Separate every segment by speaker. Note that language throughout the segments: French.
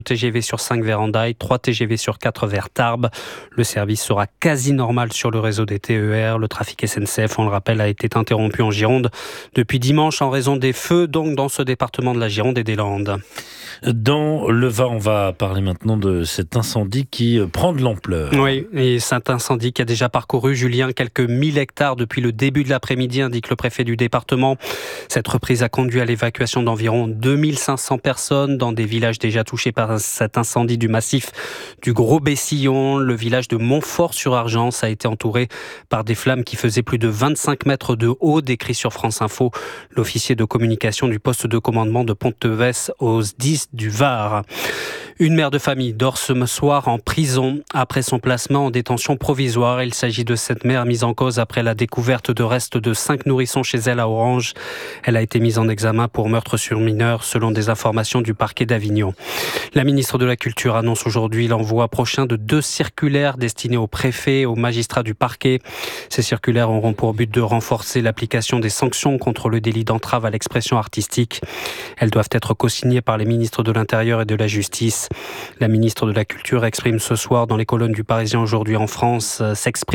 Speaker 1: TGV sur 5 vers Hendaye, 3 TGV sur 4 vers Tarbes. Le service sera quasi normal sur le réseau des TER. Le trafic SNCF, on le rappelle, a été interrompu en Gironde depuis dimanche en raison des feux, donc dans ce département de la Gironde et des Landes.
Speaker 2: Dans le Var, on va parler maintenant de cet incendie qui prend de l'ampleur.
Speaker 1: Oui, et cet incendie qui a déjà parcouru, Julien, quelques 1000 hectares depuis le début de l'après-midi, indique le préfet du département. Cette reprise a conduit à l'évacuation d'environ 2500 personnes dans des villages déjà touchés par cet incendie du massif du Gros-Bessillon. Le village de Montfort-sur-Argence a été entouré par des flammes qui faisaient plus de 25 mètres de haut, décrit sur France Info l'officier de communication du poste de commandement de Ponteves aux 10 du Var. Une mère de famille dort ce soir en prison après son placement en détention provisoire. Il s'agit de cette mère mise en cause après la découverte de restes de 5 nourrissons chez elle à Orange. Elle a été mise en examen pour meurtre sur mineur selon des informations du parquet d'Avignon. La ministre de la Culture annonce aujourd'hui l'envoi prochain de 2 circulaires destinées aux préfets et aux magistrats du parquet. Ces circulaires auront pour but de renforcer l'application des sanctions contre le délit d'entrave à l'expression artistique. Elles doivent être co-signées par les ministres de l'Intérieur et de la Justice. La ministre de la Culture s'exprime ce soir dans les colonnes du Parisien aujourd'hui en France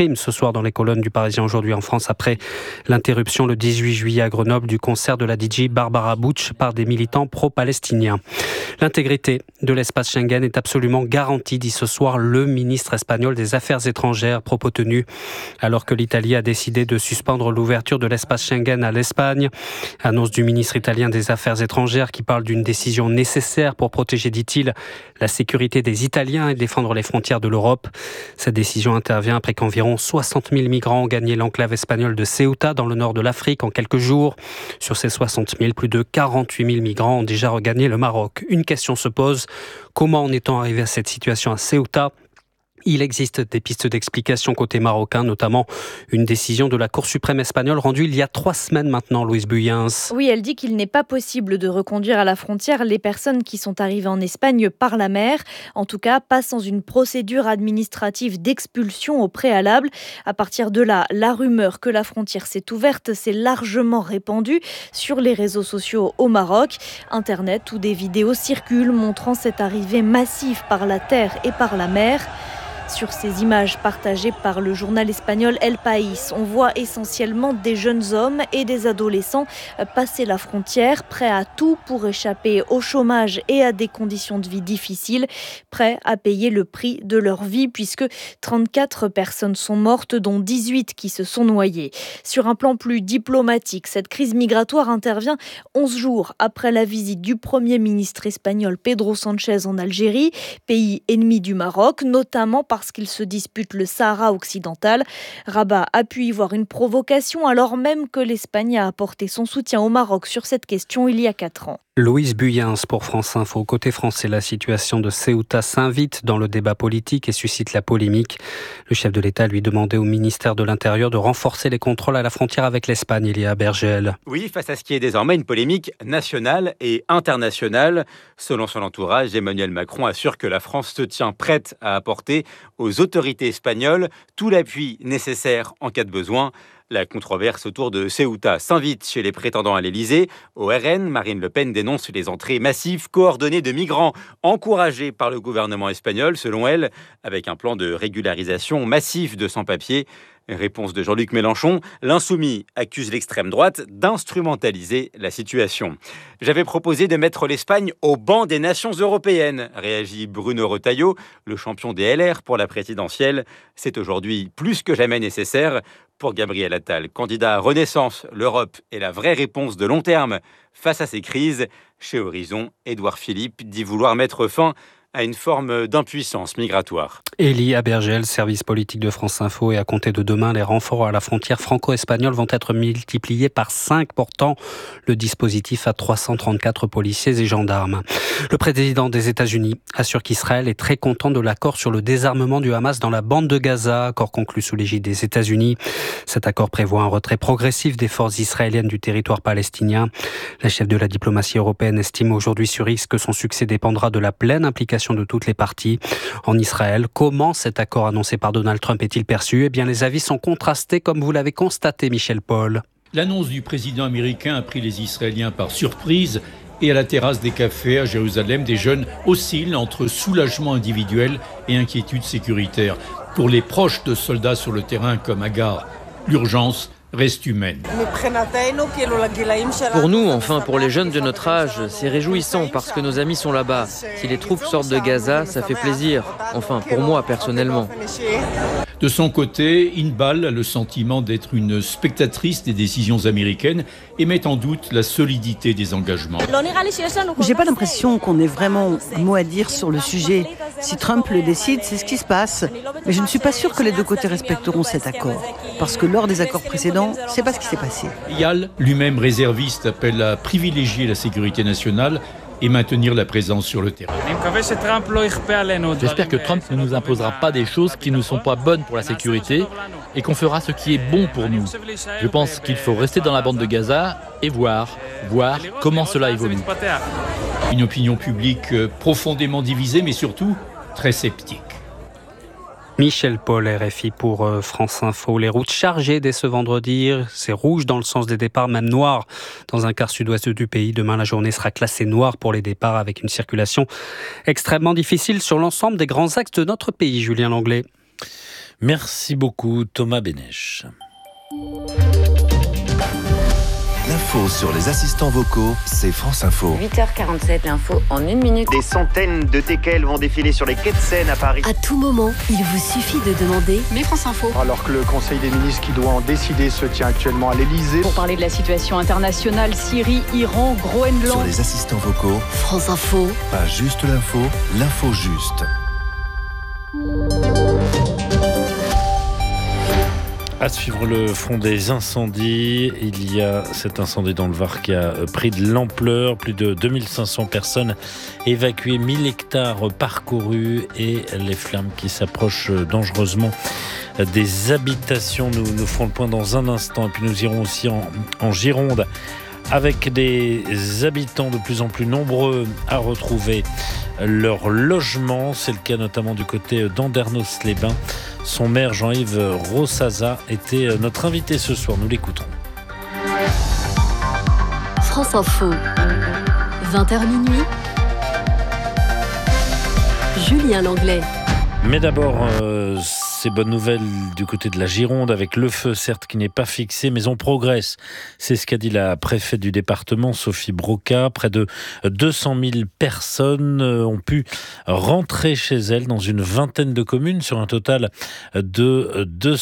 Speaker 1: après l'interruption le 18 juillet à Grenoble du concert de la DJ Barbara Butch par des militants pro-palestiniens. L'intégrité de l'espace Schengen est absolument garantie, dit ce soir le ministre espagnol des Affaires étrangères, propos tenus alors que l'Italie a décidé de suspendre l'ouverture de l'espace Schengen à l'Espagne. Annonce du ministre italien des Affaires étrangères qui parle d'une décision nécessaire pour protéger, dit-il, la sécurité des Italiens et défendre les frontières de l'Europe. Cette décision intervient après qu'environ 60 000 migrants ont gagné l'enclave espagnole de Ceuta dans le nord de l'Afrique en quelques jours. Sur ces 60 000, plus de 48 000 migrants ont déjà regagné le Maroc. Une question se pose, comment en est-on arrivé à cette situation à Ceuta ? Il existe des pistes d'explication côté marocain, notamment une décision de la Cour suprême espagnole rendue il y a 3 semaines maintenant, Louise Buyens.
Speaker 3: Oui, elle dit qu'il n'est pas possible de reconduire à la frontière les personnes qui sont arrivées en Espagne par la mer. En tout cas, pas sans une procédure administrative d'expulsion au préalable. À partir de là, la rumeur que la frontière s'est ouverte s'est largement répandue sur les réseaux sociaux au Maroc. Internet où des vidéos circulent montrant cette arrivée massive par la terre et par la mer. Sur ces images partagées par le journal espagnol El País, on voit essentiellement des jeunes hommes et des adolescents passer la frontière, prêts à tout pour échapper au chômage et à des conditions de vie difficiles, prêts à payer le prix de leur vie puisque 34 personnes sont mortes, dont 18 qui se sont noyées. Sur un plan plus diplomatique, cette crise migratoire intervient 11 jours après la visite du Premier ministre espagnol Pedro Sánchez en Algérie, pays ennemi du Maroc, notamment parce qu'ils se disputent le Sahara occidental. Rabat a pu y voir une provocation alors même que l'Espagne a apporté son soutien au Maroc sur cette question il y a 4 ans.
Speaker 1: Louise Buyens pour France Info. Côté français, la situation de Ceuta s'invite dans le débat politique et suscite la polémique. Le chef de l'État lui demandait au ministère de l'Intérieur de renforcer les contrôles à la frontière avec l'Espagne. Elia Bergel.
Speaker 4: Oui, face à ce qui est désormais une polémique nationale et internationale. Selon son entourage, Emmanuel Macron assure que la France se tient prête à apporter aux autorités espagnoles tout l'appui nécessaire en cas de besoin. La controverse autour de Ceuta s'invite chez les prétendants à l'Élysée. Au RN, Marine Le Pen dénonce les entrées massives coordonnées de migrants encouragées par le gouvernement espagnol, selon elle, avec un plan de régularisation massif de sans-papiers. Réponse de Jean-Luc Mélenchon, l'insoumis accuse l'extrême droite d'instrumentaliser la situation. J'avais proposé de mettre l'Espagne au banc des nations européennes, réagit Bruno Retailleau, le champion des LR pour la présidentielle. C'est aujourd'hui plus que jamais nécessaire. Pour Gabriel Attal, candidat à Renaissance, l'Europe est la vraie réponse de long terme face à ces crises. Chez Horizon, Édouard Philippe dit vouloir mettre fin à une forme d'impuissance migratoire.
Speaker 1: Elia Bergel, service politique de France Info, et à compter de demain, les renforts à la frontière franco-espagnole vont être multipliés par 5, portant le dispositif à 334 policiers et gendarmes. Le président des États-Unis assure qu'Israël est très content de l'accord sur le désarmement du Hamas dans la bande de Gaza, accord conclu sous l'égide des États-Unis. Cet accord prévoit un retrait progressif des forces israéliennes du territoire palestinien. La chef de la diplomatie européenne estime aujourd'hui sur X que son succès dépendra de la pleine implication de toutes les parties. En Israël, comment cet accord annoncé par Donald Trump est-il perçu ? Eh bien, les avis sont contrastés, comme vous l'avez constaté, Michel Paul.
Speaker 5: L'annonce du président américain a pris les Israéliens par surprise. Et à la terrasse des cafés à Jérusalem, des jeunes oscillent entre soulagement individuel et inquiétude sécuritaire. Pour les proches de soldats sur le terrain comme Agar, l'urgence reste humaine.
Speaker 6: Pour nous, enfin pour les jeunes de notre âge, c'est réjouissant parce que nos amis sont là-bas. Si les troupes sortent de Gaza, ça fait plaisir. Enfin, pour moi personnellement.
Speaker 5: De son côté, Inbal a le sentiment d'être une spectatrice des décisions américaines et met en doute la solidité des engagements.
Speaker 7: J'ai pas l'impression qu'on ait vraiment mot à dire sur le sujet. Si Trump le décide, c'est ce qui se passe. Mais je ne suis pas sûre que les deux côtés respecteront cet accord. Parce que lors des accords précédents, c'est pas ce qui s'est passé.
Speaker 5: Eyal, lui-même réserviste, appelle à privilégier la sécurité nationale et maintenir la présence sur le terrain.
Speaker 8: J'espère que Trump ne nous imposera pas des choses qui ne sont pas bonnes pour la sécurité et qu'on fera ce qui est bon pour nous. Je pense qu'il faut rester dans la bande de Gaza et voir comment cela évolue.
Speaker 5: Une opinion publique profondément divisée, mais surtout très sceptique.
Speaker 1: Michel Paul, RFI pour France Info. Les routes chargées dès ce vendredi. C'est rouge dans le sens des départs, même noir dans un quart sud-ouest du pays. Demain, la journée sera classée noire pour les départs avec une circulation extrêmement difficile sur l'ensemble des grands axes de notre pays. Julien Langlais.
Speaker 2: Merci beaucoup, Thomas Bénèche.
Speaker 9: L'info sur les assistants vocaux, c'est France Info.
Speaker 10: 8h47, l'info en 1 minute.
Speaker 11: Des centaines de teckels vont défiler sur les quais de Seine à Paris.
Speaker 12: À tout moment, il vous suffit de demander « Mais France Info ».
Speaker 13: Alors que le Conseil des ministres qui doit en décider se tient actuellement à l'Elysée.
Speaker 14: Pour parler de la situation internationale, Syrie, Iran, Groenland.
Speaker 9: Sur les assistants vocaux,
Speaker 12: France Info.
Speaker 9: Pas juste l'info, l'info juste.
Speaker 2: À suivre le front des incendies, il y a cet incendie dans le Var qui a pris de l'ampleur, plus de 2500 personnes évacuées, 1000 hectares parcourus et les flammes qui s'approchent dangereusement des habitations. Nous ferons le point dans un instant et puis nous irons aussi en Gironde avec des habitants de plus en plus nombreux à retrouver leur logement. C'est le cas notamment du côté d'Andernos-les-Bains. Son maire Jean-Yves Rossaza était notre invité ce soir. Nous l'écouterons.
Speaker 12: France Info, 20h minuit. Julien Langlais.
Speaker 2: Mais d'abord, ces bonnes nouvelles du côté de la Gironde, avec le feu, certes, qui n'est pas fixé, mais on progresse. C'est ce qu'a dit la préfète du département, Sophie Broca. Près de 200 000 personnes ont pu rentrer chez elles dans une vingtaine de communes, sur un total de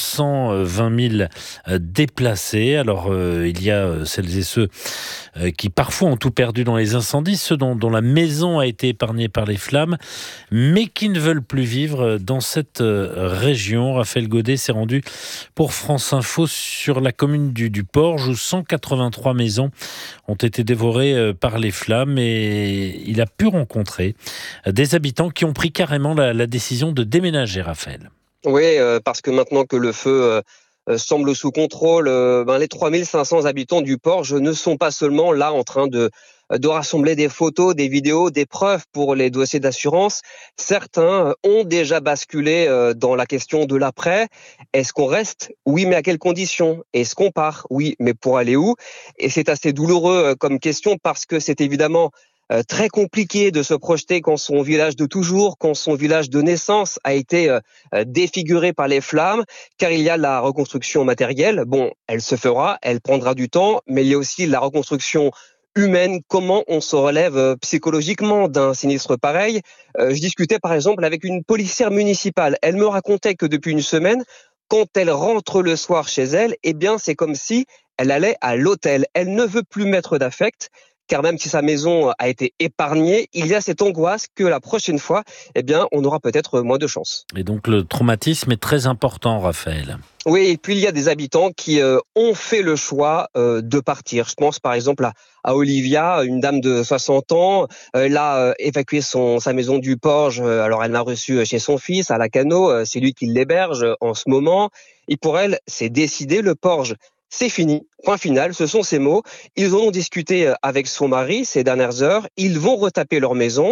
Speaker 2: 220 000 déplacés. Alors, il y a celles et ceux qui parfois ont tout perdu dans les incendies, ceux dont la maison a été épargnée par les flammes, mais qui ne veulent plus vivre dans cette région. Raphaël Godet s'est rendu pour France Info sur la commune du Porge, où 183 maisons ont été dévorées par les flammes, et il a pu rencontrer des habitants qui ont pris carrément la décision de déménager, Raphaël.
Speaker 15: Oui, parce que maintenant que le feu semble sous contrôle, les 3500 habitants du Porge ne sont pas seulement là en train de rassembler des photos, des vidéos, des preuves pour les dossiers d'assurance. Certains ont déjà basculé dans la question de l'après. Est-ce qu'on reste ? Oui, mais à quelles conditions ? Est-ce qu'on part ? Oui, mais pour aller où ? Et c'est assez douloureux comme question parce que c'est évidemment très compliqué de se projeter quand son village de toujours, quand son village de naissance a été défiguré par les flammes, car il y a la reconstruction matérielle. Bon, elle se fera, elle prendra du temps, mais il y a aussi la reconstruction humaine, comment on se relève psychologiquement d'un sinistre pareil. Je discutais par exemple avec une policière municipale. Elle me racontait que depuis une semaine, quand elle rentre le soir chez elle, eh bien c'est comme si elle allait à l'hôtel. Elle ne veut plus mettre d'affect, car même si sa maison a été épargnée, il y a cette angoisse que la prochaine fois, eh bien, on aura peut-être moins de chance.
Speaker 2: Et donc le traumatisme est très important, Raphaël.
Speaker 15: Oui, et puis il y a des habitants qui ont fait le choix de partir. Je pense par exemple à Olivia, une dame de 60 ans. Elle a évacué sa maison du Porge. Alors elle l'a reçue chez son fils, à Lacanau. C'est lui qui l'héberge en ce moment. Et pour elle, c'est décidé, le Porge, c'est fini, point final, ce sont ses mots. Ils en ont discuté avec son mari ces dernières heures. Ils vont retaper leur maison.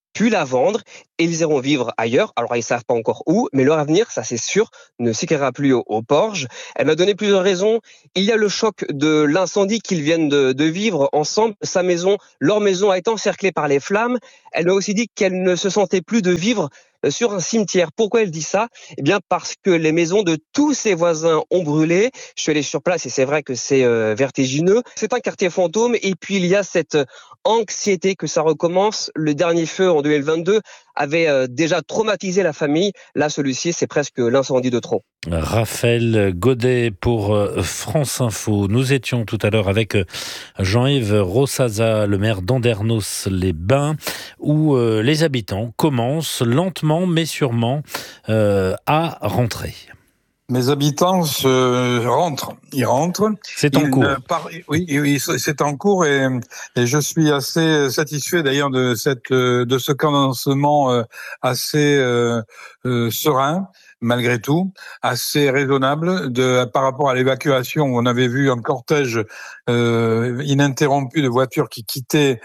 Speaker 15: puis la vendre, et ils iront vivre ailleurs. Alors, ils ne savent pas encore où, mais leur avenir, ça c'est sûr, ne s'écrira plus au Porge. Elle m'a donné plusieurs raisons. Il y a le choc de l'incendie qu'ils viennent de vivre ensemble. Leur maison a été encerclée par les flammes. Elle m'a aussi dit qu'elle ne se sentait plus de vivre sur un cimetière. Pourquoi elle dit ça ? Eh bien, parce que les maisons de tous ses voisins ont brûlé. Je suis allé sur place et c'est vrai que c'est vertigineux. C'est un quartier fantôme et puis il y a cette anxiété que ça recommence. Le dernier feu en 2022 avait déjà traumatisé la famille. Là, celui-ci, c'est presque l'incendie de trop.
Speaker 2: Raphaël Godet pour France Info. Nous étions tout à l'heure avec Jean-Yves Rossaza, le maire d'Andernos-les-Bains, où les habitants commencent lentement mais sûrement à rentrer.
Speaker 16: Mes habitants ils rentrent.
Speaker 2: C'est en cours.
Speaker 16: Oui, c'est en cours et je suis assez satisfait d'ailleurs de ce commencement assez serein. Malgré tout, assez raisonnable par rapport à l'évacuation où on avait vu un cortège ininterrompu de voitures qui quittaient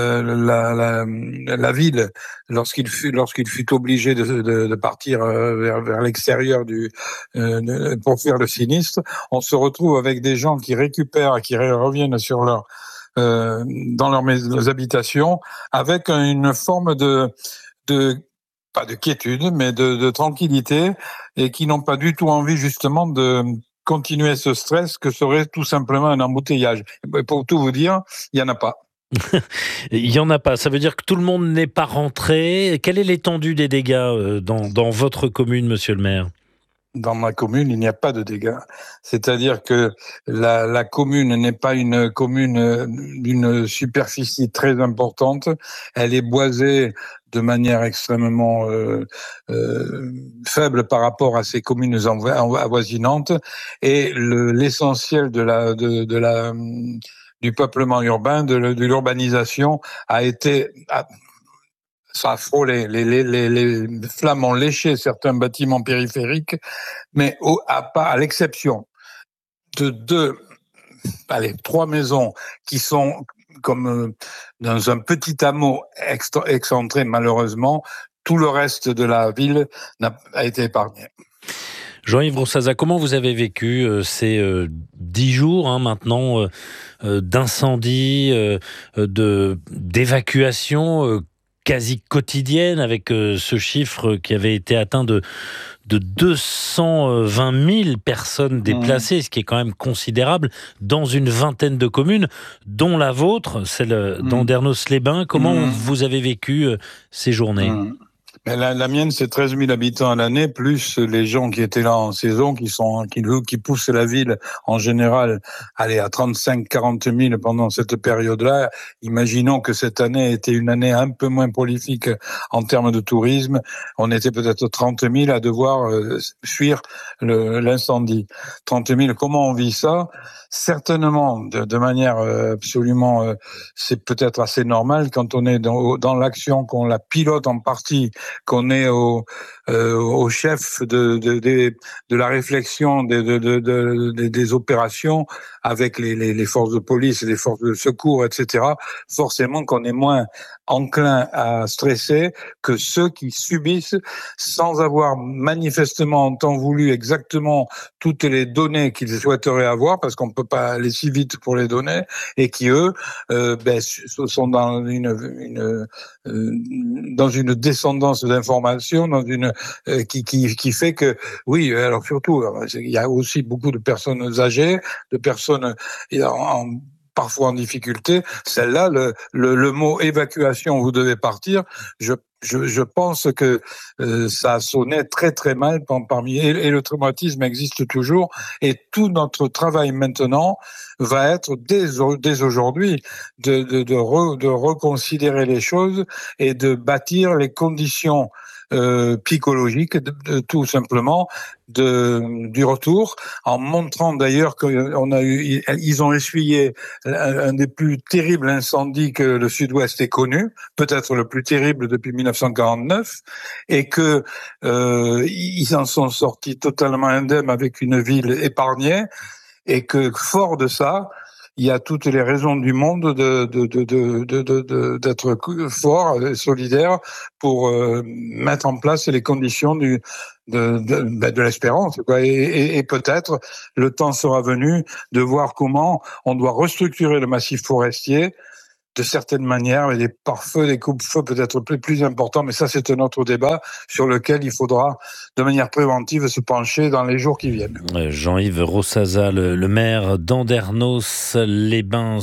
Speaker 16: la ville lorsqu'il fut obligé de partir vers l'extérieur pour faire le sinistre. On se retrouve avec des gens qui récupèrent, qui reviennent sur dans leurs habitations avec une forme pas de quiétude, mais de tranquillité, et qui n'ont pas du tout envie justement de continuer ce stress que serait tout simplement un embouteillage. Pour tout vous dire, il n'y en a pas.
Speaker 2: Il n'y en a pas. Ça veut dire que tout le monde n'est pas rentré. Quelle est l'étendue des dégâts dans votre commune, monsieur le maire ?
Speaker 16: Dans ma commune, il n'y a pas de dégâts. C'est-à-dire que la commune n'est pas une commune d'une superficie très importante. Elle est boisée de manière extrêmement faible par rapport à ces communes avoisinantes. Et l'essentiel du peuplement urbain, de l'urbanisation, a été... Ça a frôlé, les flammes ont léché certains bâtiments périphériques, mais à l'exception de 3 maisons qui sont comme dans un petit hameau excentré, malheureusement, tout le reste de la ville a été épargné.
Speaker 2: Jean-Yves Rossaza, comment vous avez vécu ces 10 jours maintenant d'incendie, d'évacuation quasi quotidienne, avec ce chiffre qui avait été atteint de 220 000 personnes déplacées, ce qui est quand même considérable, dans une vingtaine de communes, dont la vôtre, celle d'Andernos-les-Bains. Comment vous avez vécu ces journées ?
Speaker 16: Mais la mienne, c'est 13 000 habitants à l'année, plus les gens qui étaient là en saison, qui poussent la ville en général à 35-40 000 pendant cette période-là. Imaginons que cette année était une année un peu moins prolifique en termes de tourisme. On était peut-être 30 000 à devoir fuir l'incendie. 30 000, comment on vit ça ? Certainement, de manière absolument, c'est peut-être assez normal quand on est dans l'action, qu'on la pilote en partie, qu'on est au chef de la réflexion des opérations avec les forces de police, les forces de secours, etc. Forcément qu'on est moins enclin à stresser que ceux qui subissent sans avoir manifestement en temps voulu exactement toutes les données qu'ils souhaiteraient avoir, parce qu'on peut pas aller si vite pour les données, et qui eux sont dans une descendance d'informations, qui fait que oui, alors surtout il y a aussi beaucoup de personnes âgées, de personnes parfois en difficulté. Celle-là, le mot évacuation, vous devez partir, je pense que ça a sonné très très mal parmi, et le traumatisme existe toujours, et tout notre travail maintenant va être dès aujourd'hui de reconsidérer les choses et de bâtir les conditions psychologiques, tout simplement du retour, en montrant d'ailleurs ils ont essuyé un des plus terribles incendies que le Sud-Ouest ait connu, peut-être le plus terrible depuis 1949, et que ils en sont sortis totalement indemnes avec une ville épargnée, et que fort de ça, il y a toutes les raisons du monde d'être fort et solidaire pour mettre en place les conditions de l'espérance, quoi. Et peut-être le temps sera venu de voir comment on doit restructurer le massif forestier de certaines manières, mais des pare-feux, des coupe-feux peut-être plus importants, mais ça c'est un autre débat sur lequel il faudra de manière préventive se pencher dans les jours qui viennent.
Speaker 2: Jean-Yves Rossaza, le maire d'Andernos-les-Bains.